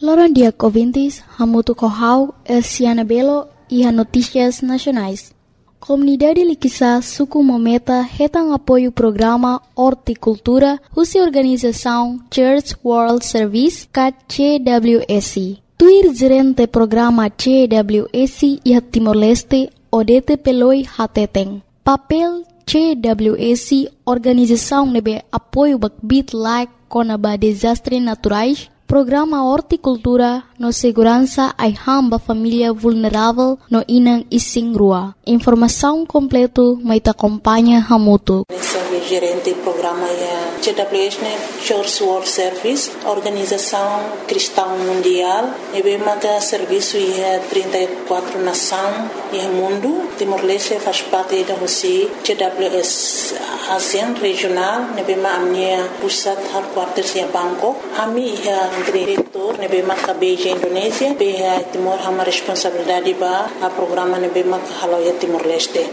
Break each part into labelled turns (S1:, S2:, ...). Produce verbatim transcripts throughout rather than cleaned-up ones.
S1: Loran dia ouvintes, Hamutu Kohau, Elciana Belo e a Notícias Nacionais. Comunidade Liquissa Suku Mometa retang apoio programa Horticultura, Russa Organização Church World Service, C W S. Tuir gerente programa C W S e Timor-Leste, Odete Peloi Hateteng. Papel C W S, organização nebe apoio bakbit like conaba desastres naturais, programa Horticultura no segurança ai hamba família vulnerável no inang ising rua. Informação completo mai ta acompanha Hamutu.
S2: Gerente do programa é C W S, Church World Service, Organização Cristã Mundial, e bem mais serviço é trinta e quatro nações e mundo. Timor-Leste faz parte da Rússia, C W S ASEAN regional, e bem mais a minha pusat headquarters é Bangkok. A minha é diretor, e bem mais a Beijing, Indonésia, bem Timor há uma responsabilidade para o programa e bem mais a Haloia Timor-Leste.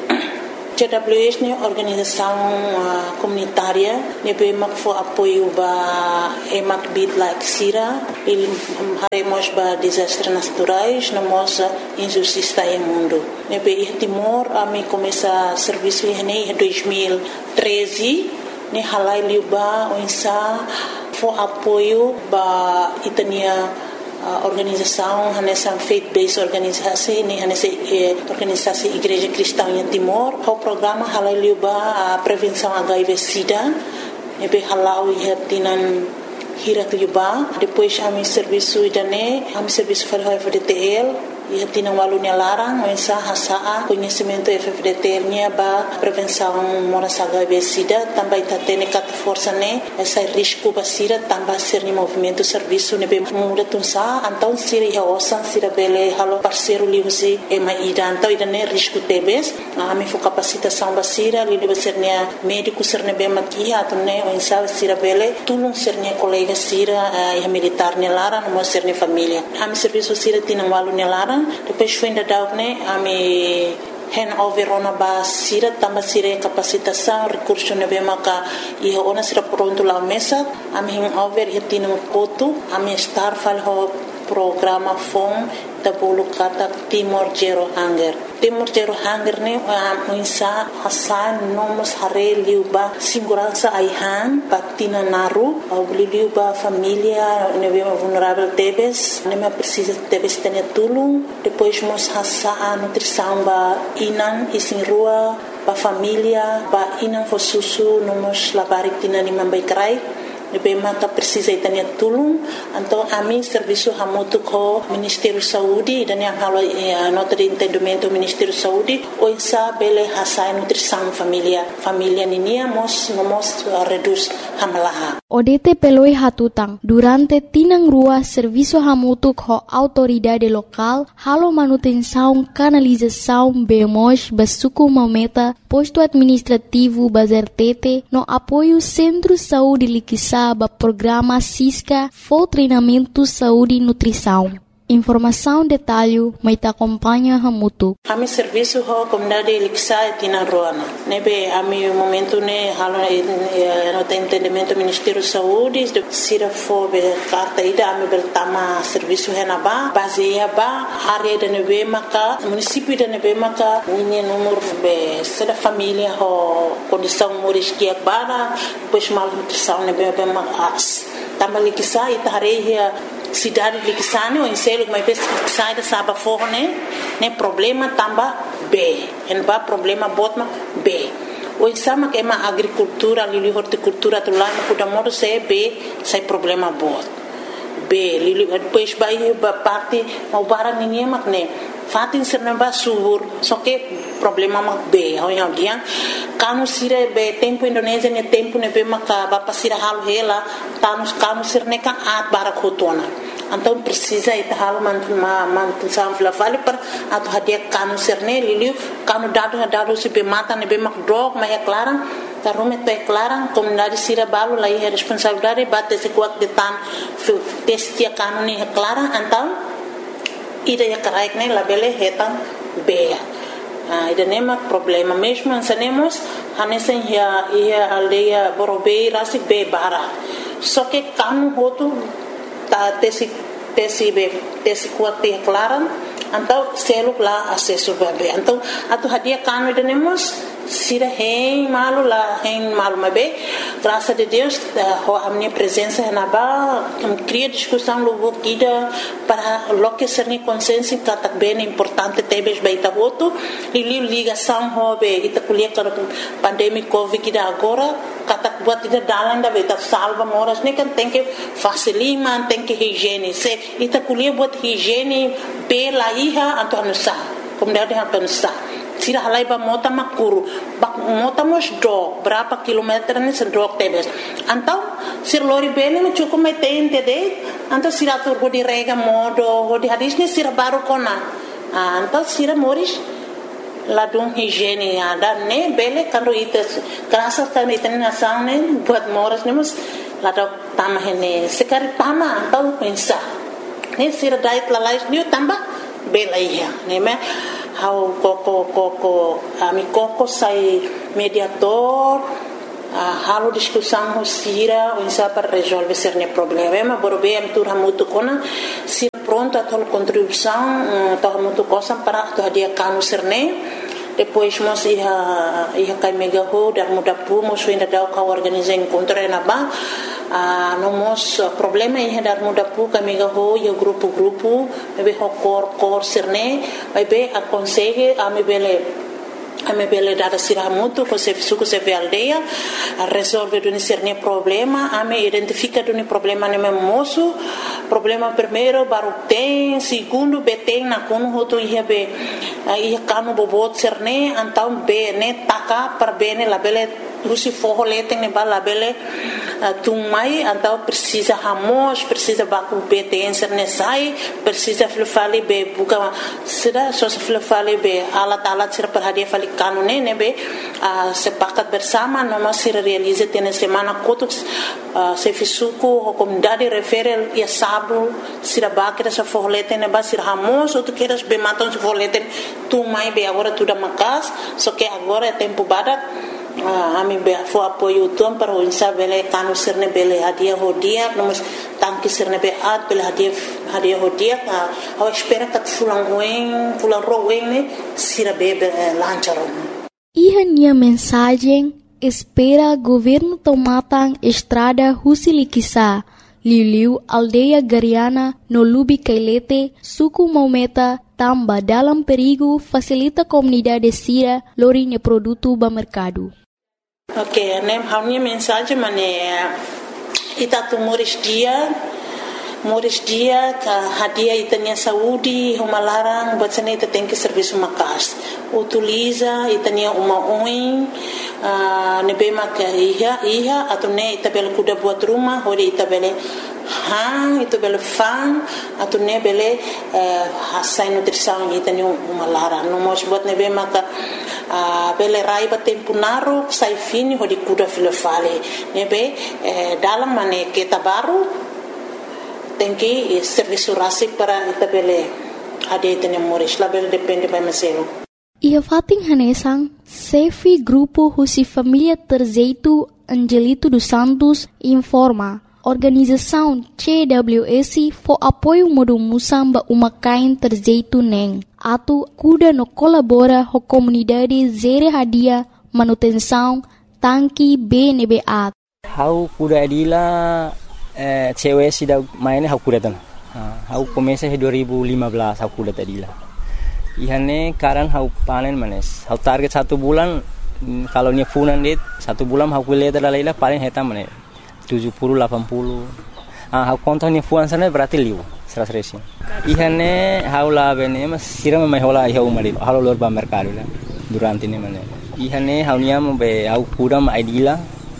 S2: C W S é organização uh, comunitária, nebe mak fo apoio ba emak bit like sira, il haremos ba desastres naturais, namos injustiça em mundo. Nebe Timor a me começa serviço em dois mil e treze, ne halai liuba onsa fo apoio ba itania Uh, organização, nessa faith-based organização, nessa eh, organização Igreja Cristã em Timor, o programa halal liuba a prevenção H I V/Sida, nebe halal ia tinan hirat liuba, depois a mi serviço idane, a mi serviço para F D T L, ia tinan walunya larang, mensa hasaa conhecimento F D T L nya ba prevenção moras H I V/Sida, também tá tendo cat força né, essa risco basira também ser ni movimento serviço nebe muda tunsa, então sira ia osan sira bele halo parceiro liusi e mai ida, então ida né risco tebes, a mi fo capacitação basira li deve ser né médico ser nebe maki atu né o insa sira bele tulung ser né colega sira ia militar né lara no ser né família, a mi serviço sira tinan walunya lara. Depois foi ainda dar né a me hand over ona ba sira tamba sira capacitação recurso nebe maka e ona sira pronto lá mesa a me hand over e tinha um coto a me estar fal ho programa fom da bolo kata Timor Zero Hunger. Timor Zero Hunger ne a insa hasan nomos hare liuba segurança aihan patina naru au liuba família nebe vulnerável tebes ne me precisa tebes ter tulung depois mos hasa a nutrição ba inan isin rua ba família ba inan fosusu nomos labarik tina ni mambai krai nebe maka precisa itania tulung então a mim serviço hamutu ko Ministério Saúde dan yang halo nota de entendimento Ministério Saúde o insa bele hasai nutrição família família ninia mos mos reduz hamalaha
S1: Odete peloi hatutang durante tinang rua serviço hamutu ko autoridade local halo manutenção canalização bemos basuku mometa posto administrativo bazertete no apoio Centro Saúde Liquissa ba programa Cisca for treinamento saúde e nutrição. Informação detalhe mai ta acompanha Hamutu.
S2: Ami serviço ho comunidade Liquissa tina roana. Nebe ami momento ne halo no entendimento Ministério Saúde sira fo be carta ida ami bertama serviço henaba baseia ba área de nebe maka município de nebe maka ini número be sera família ho condição moris que bara depois mal nutrição nebe be mas também Liquissa itareia cidade de Liquissa o enselo mas sai da saba forne né problema tamba B en ba problema botma B o exama que é uma agricultura ali horticultura tu lá no Kudamoro se B sai problema bot B li depois vai ba parte o bara ninguém mak né fatin serna ba subur só que problema mak B ao yang dia kanu sire be tempo Indonésia ne tempo ne be maka ba pasira hal hela kanu kanu sirne ka at bara khotona então precisa ita hal man man sam fla vale per atu hadia kanu sirne liliu kanu dado dado se be mata ne be mak drog ma é clara ta rume to é clara comunidade sira balo lá é responsabilidade bate se kuat de tan testia kanu ne é clara então ida ya karaik ne labele hetan be ah ida nema problema mesmo ansanemos hanesen ya ia aldeia borobei rasi be bara só que kanu hotu ta tesi tesi be tesi kuat te klaran então selo lá acesso bebê então atu hadia kanu denemos sira hein malu lá hein malu mabe graças a Deus a minha presença na ba cria discussão logo kida para lo que ser ni consciência que tá bem importante tebes baita voto e ligação hobe ita kuliah para pandemia covid kida agora kata buat ida dalan da beta salva moras ne kan tem que facilima tem que higiene se ita kuliah buat higiene pela iha atau nusa como deve atau nusa sira halai ba mota makuru bak mota mos dog berapa kilometer ni sedok tebes antau sir lori bene me cukup me tente de antau sira tur go di rega modo go di hadis ni sira baru kona antau sira moris ladung higiene ada ne bele kando ite kerasa kan ite nasang ne buat moras ne mus ladok tamah ne sekali tama antau pensa ne sira diet lalais ni tambah bela iya ne me how koko koko ami koko sai mediator uh, halo discussão hosira o insa para resolver cerne problema borbe am tur hamutu kona si pronto a tol contribuição to hamutu cosa para to dia kanu cerne depois mos ia ia kai mega ho dar muda pu mos ainda dau ka organizar encontro na ba a no mos problema ia dar muda pu ka mega ho ia grupo grupo be ho cor cor cerne vai be aconselhe a me bele a me bele dada sira muito com se suco se ve aldeia a resolve do cerne problema a me identifica do problema ne moço problema primeiro baru tem segundo beteng na kono hoto ia be ia kanu bobot cerne antau be ne taka per bene la bele rusi forro leteng ne bala bele tumai antau precisa hamos precisa baku beteng cerne sai precisa flufali be buka sida so flufali be alat alat sir per hadia fali kanu ne ne be sepakat bersama noma sir realize tene semana kotuk se fisuko comunidade referel ia sabu sira bakira sa forro leteng ne ba sir hamos ou tu queres be matam se forro leteng tumai be agora tudo makas só que agora é tempo badak a mim be fo apoio tom para o insa bele kanu sirne bele hadia hodia nomos tanki sirne be at bele hadia hadia hodia a espera que fulan ruim fulan ruim ne sira bebe lancharon
S1: e minha mensagem espera governo tomatan estrada Husilikisa Liu aldeia Gariana no Lubi Kailete suku Maumeta tamba dalam perigo facilita comunidade sira lorinha produto ba mercado.
S2: Ok, nem a minha mensagem mané ita tu moris dia moris dia ka hadia itanya saúde uma larang buat sana ita tem que serviço makas utiliza itanya uma oin nebe mak iha iha atau ne ita bel kuda buat rumah hori ita bele hang itu bele fang atau ne bele hasai nutrição itanya uma larang no mos buat nebe mak bele rai ba tempo naro sai fini hori kuda filofale nebe dalam mane kita baru tem que serviço rasik para itabele ade tene moris label depende by meselo
S1: ia fating hanesang sefi grupo husi família Terzeito Angelito dos Santos informa organização C W S for apoio modo musamba uma kain Terzeito neng atu kuda no colabora ho comunidade zere hadia manutenção tanki B N B A
S3: how kuda adila Eh, cewek sudah mainnya aku datang. Aku komesa dua ribu lima belas aku datang tadi lah. Ihane karan aku panen manes. Aku target satu bulan kalau nya funan dit satu bulan aku lihat ada lila paling hetam manes tujuh puluh delapan puluh. Ah aku kontonnya fuan sana berarti liu seratus resi. Ihane aku lah bene mas siram mai hola iha umari. Halo lor ba mercado lah. Durante ini manes. Ihane aku nya be aku kudam idila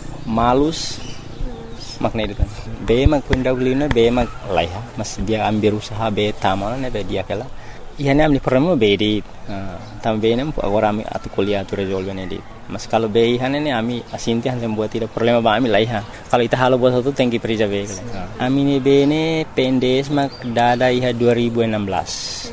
S3: malus makna itu kan. Be mak kunda ulina be mak laiha mas dia ambil usaha be tamal ne be dia kala ihane amni problema be di tam be nem agora ami atu kuliah tu resolve ne di mas kalau be ihane ne ami asinti han buat tidak problema ba ami laiha kalau ita halo buat satu tengki perija be kala ami ne be ne pendes mak dada iha dua ribu enam belas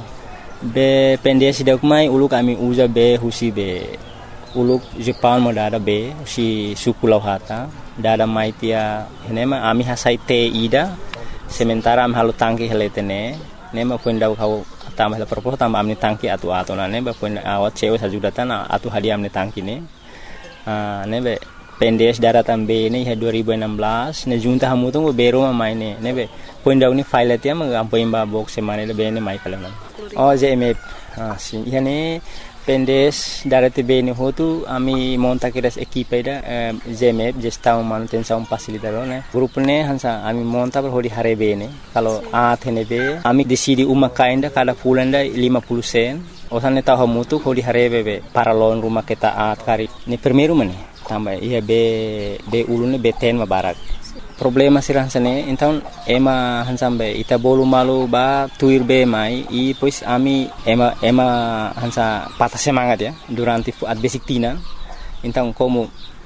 S3: be pendes dak mai ulu kami uza be husi be uluk Jepang mo dada be si suku lauhata dada mai tia henema ami hasai te ida sementara am halu tangki heletene ne ma pun dau kau tambah la propos tambah amni tangki atu atu na ne ba pun awat cewe sajudatan atu hadiah amni tangki ne ah ne be pendes daratan be ne ha dua ribu enam belas ne junta hamu tu bero ma mai ne ne be pun dau ni file tia ma am pun ba box semane le be ne mai kala oh J M F ah si yani pendes darate be ne hotu ami monta kiras equipe da J M F gestão manutenção facilitador ne grupo ne hansa ami monta per hodi hare be ne kalau a thene be ami decidi uma kainda kada pulanda lima puluh sen osan ne tahu mutu hodi hare be para lon rumah kita at kari ni primeiro mane tambah iya be be ulune be ten ma barak problema sirah sane então ema hansambe ita bolu malu ba tuir be mai i pois ami ema ema hansa patah semangat ya durante at basic tina então como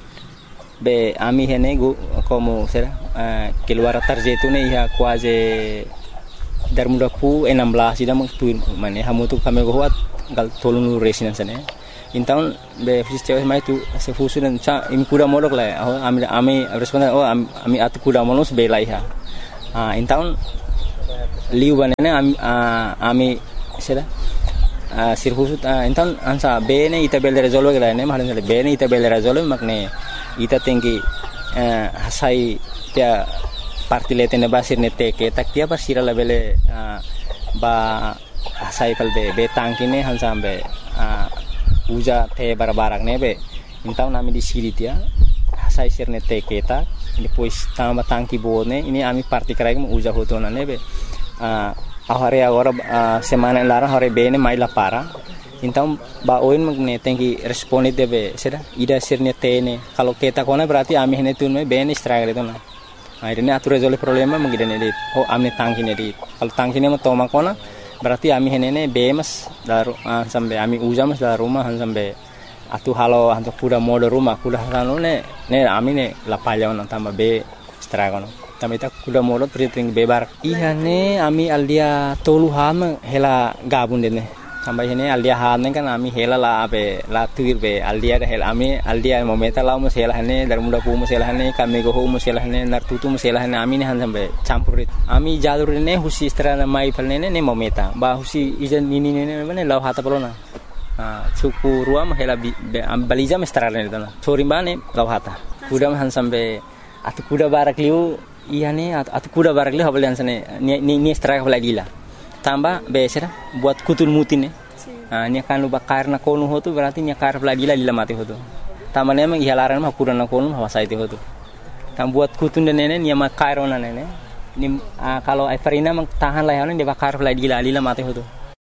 S3: be ami hene go como será uh, keluar tarjetu ne ia quase dar muda pu enam belas ida meng tuir mane hamu tu kami go hat gal tolong resina sane então be fisiceu mai tu se fusu dan sa imi kuda modok la oh ami ami responden oh ami atu kuda monos be la iha ah então liu banene ami ami sera ah sir fusu então ansa be ne ita bel resolve la ne mahan be ne ita bel resolve makne ita tinggi hasai tia partilete ne basir ne teke tak tia basira la bele ba hasai kal be be tangkine hansambe uja te barbarak nebe então nami di siri tia sai sirne te keta depois tamba tangki bone ini ami parti karai mu uja hotona nebe a ahare agora semana lara hore bene mai la para então ba oin magne tenki responde debe sera ida sirne tene kalau keta kona berarti ami hene tun me bene stragre tona akhirnya atur resolve problema mengidane dit oh amne tangki ne dit kalau tangki ne mo toma kona berarti ami henene bemas daru uh, sampai ami uja mas dari rumah sampai atu halo hantu kuda mode rumah kuda halo ne ne ami ne la palya on tambah be stragono tambah ita kuda mode triting bebar iya ne ami aldia tolu ham hela gabun dene tambah hene aldia ham ne kan ami hela la be la tuir be aldia de hela ami aldia momenta la mo hela hene dar muda pu mo hela hene kami go mo hela hene nar tutu mo hela hene ami ne han sampai campurit ami jalur ne husi strana mai palne ne momenta ba husi ijan nini ne ne law hata pelona ah suku ruam hela balija mestrana ne tana sori bane law hata kuda han sampai atu kuda barak liu iya ne atu kuda barak liu habal sane ni ni straka balagila tambah besera buat kutul mutin ne ah ni kan lu bakar na konu hotu berarti ni kar balagila lila mati hotu tambah ne mang ihalaran ma kuda na konu hawasai ti hotu tam buat kutun de nene ni ma kairona nene ni uh, kalau Everina tahan lah de bakar lagi lila mate hoto.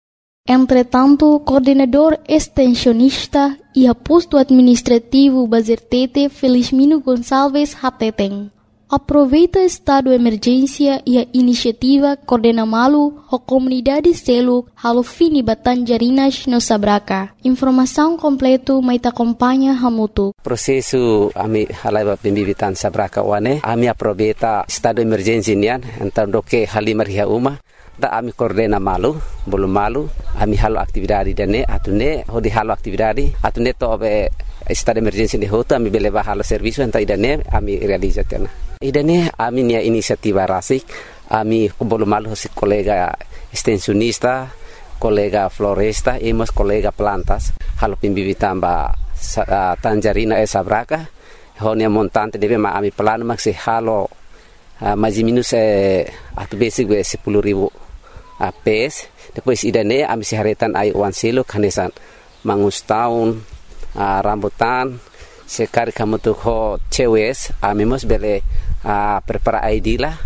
S1: Entretanto, coordenador extensionista e posto administrativo Bazertete Felizmino Gonçalves Hateteng aproveita estado de emergência e a iniciativa Coordena Malu a comunidade selo halo fini Batanjarinas no Sabraca. Informação completo mai te acompanha Hamutu.
S4: Prosesu ami halai pembibitan Sabraca wane ami aproveita estado de emergência nian então doke halimar hia uma da ami Coordena Malu bolu malu ami halo aktividade dane atune hodi halo aktividade atune to be estado de emergência de hoto ami beleva halo serviço então idane ami realizatena idane ami nia inisiativa rasik ami bolu malu si colega extensionista colega floresta e mos colega plantas halo pembibitan ba uh, Tanjarina e Sabraca honia montante deve ma ami plano maxi halo uh, mais minus eh, atu basic be sepuluh ribu uh, pes depois idane ami siharetan ai wan silo kanesan mangus taun uh, rambutan sekari kamu tu ho cewes ami mos bele uh, prepara I D lah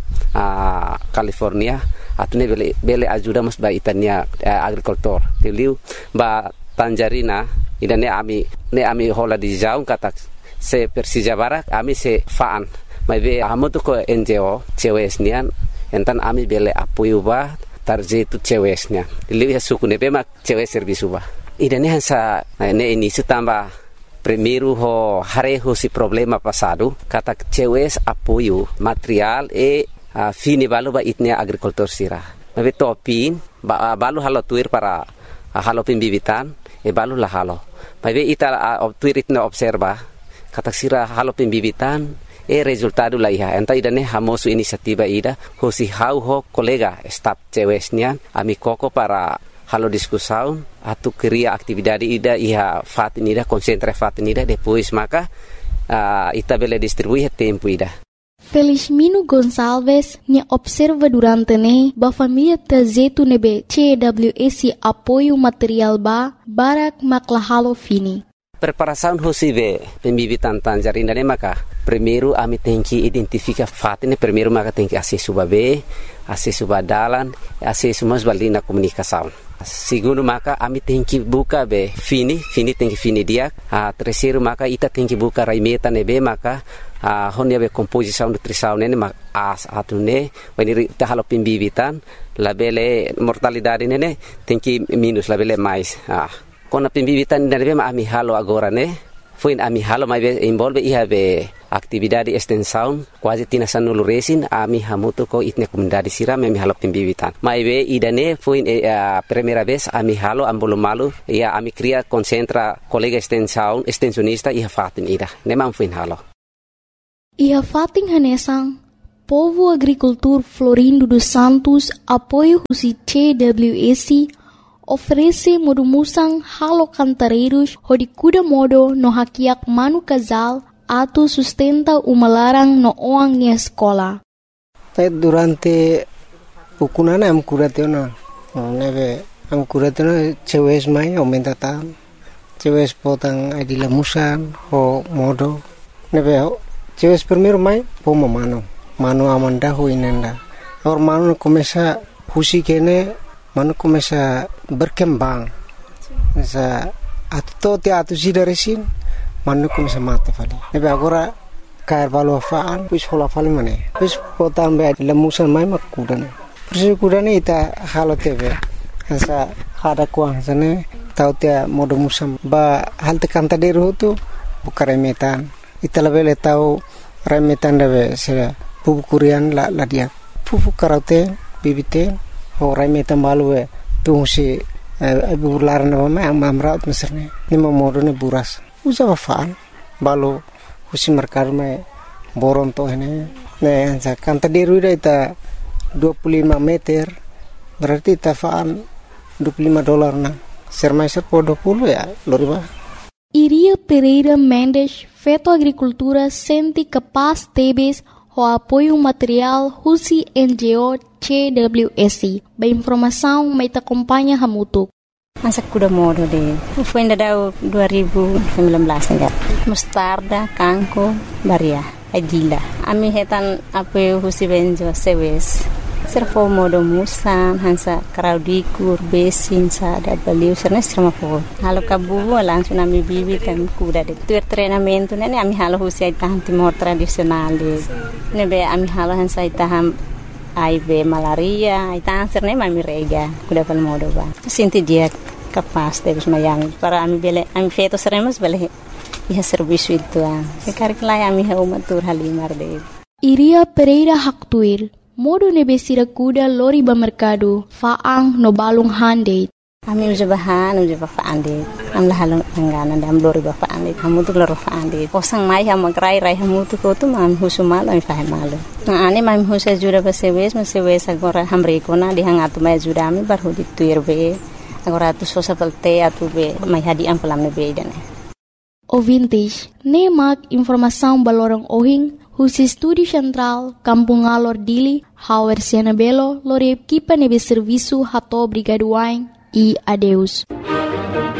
S4: uh, California atune bele bele ajuda mos ba itania uh, agricultor teliu ba Tanjarina idane ami ne ami hola di jaung kata se Persija Barak ami se faan mai be amu tu ko N G O cewes nian entan ami bele apoio ba tarjetu cewes nian liu ya suku ne be mak cewes servisu ba idane hansa ne ini sutamba primeiro ho hareho si problema passado kata cewes apoio material e uh, fini balu ba itnia agricultor sira mai topin ba balu halo tuir para uh, halo pembibitan e balu la halo mai be ita uh, tuir itna observa kata sira halo pembibitan e resultado la iha enta ida ne hamosu inisiativa ida hosi hau ho kolega staf cewesnya ami koko para halo discussão atu cria atividade ida iha fatin ida concentra fatin ida depois maka uh, ita bele distribuir tempo ida.
S1: Felizmino Gonçalves ne observa durante ne ba família tazetu nebe C W S apoio material ba barak maklahalo fini.
S4: Preparação hosive pembibitan tanjarinda ne maka primeiro ami tem que identificar fatin primeiro maka tem que acesso babe acesso badalan acesso mas balina comunicação. Segundo maka ami tem que buka be fini fini tem que fini dia a terceiro maka ita tem que buka raimeta nebe maka a honia be composição nutrição nene mak as atune when ita halo pembibitan labele mortalidade nene tem que minus labele mais ah kona pembibitan nene be ami halo agora ne foi ami halo mai be involve iha be atividade extensão quase tina sanulu resin ami hamuto ko itne comunidade siram ami halo pembibitan mai be idane foi a primeira vez ami halo ambolo malu ia ami cria concentra colega extensão extensionista iha fatin ida nemam foi halo
S1: Iha fating hanesang Povo Agricultor Florindo dos Santos apoio husi C W S oferece modumusang halo cantareiros hodi kuda modo no hakiak manu casal atu sustenta umalarang no oang ni escola.
S5: Durante pukunana am kuratena neve am kuratena cewes mai aumenta tam cewes potang adila musan ho modo neve cewes primeiro mai pomo mano mano amanda ho inenda or mano começa husi kene mano começa berkembang sa atto te atu sidaresin mano começa mate fali nebe agora cair valo faan pis hola fali mane pis potam be lemusan mai makudan persi kudan ita halo tebe sa hada kuang sane tau te modo musam ba hal te kanta deru tu bukare metan ita lebele tau remetan debe sera pupu kurian la la dia pupu karate bibite ho remetan balue tu si ibu laran nama am amraut meserne ni momodo ne buras usa faan balu husi merkar me boron to ini ne anza kanta deru ita dua puluh lima meter berarti tafaan dua puluh lima dolar na sermaiser po dua puluh ya loriba.
S1: Iria Pereira Mendes, Feto Agricultura, sente capaz tebes o apoio material Husi N G O C W S. Ba informação mai te acompanha hamutuk.
S6: Masa kuda modo de. Foi ainda dau dua ribu sembilan belas enggak. Mustarda, kangko, baria, adila. Ami hetan apoio Husi N G O C W S. Servo modo musan hansa kraudikur besin sada baliu serna serma po halo kabu langsung ami bibitan kuda de tuer treinamento nene ami halo husi tahan timor tradisional de nebe ami halo hansa taham ai be malaria ai tahan serna ami rega kuda pal modo ba sinti dia capaz de mayang para ami bele ami feto seremos bele iha serviço itu a karikla ami ha umatur halimar de
S1: Iria Pereira Haktuir modo nebe sirakuda lori ba mercado faang no balong hande.
S6: Ami uja bahan uja ba faande. Am lahalong angganan dam lori ba faande. Kamu tu loro faande. Kosang mai ha magrai rai hamu tu ko tu mam husumal am fahe malu. Na ane mam husa jura ba sewes ma sewes agora hamre ko na dihang atu mai jura ami bar hodi tuir be. Agora tu sosa pelte atu be mai hadi am pelam be dane.
S1: Ouvintes, ne mak informação balorong ohing Husi Estúdio Central, Kampung Alor Dili, Hauer Siana Belo, Lore Equipa Nebe Serviço Rato Brigaduain e adeus.